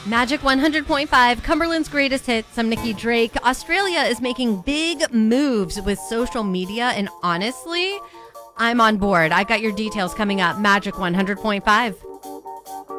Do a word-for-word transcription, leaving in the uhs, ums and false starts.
Magic one hundred point five, Cumberland's greatest hits. I'm Nikki Drake. Australia is making big moves with social media, and honestly, I'm on board. I got your details coming up. Magic one hundred point five.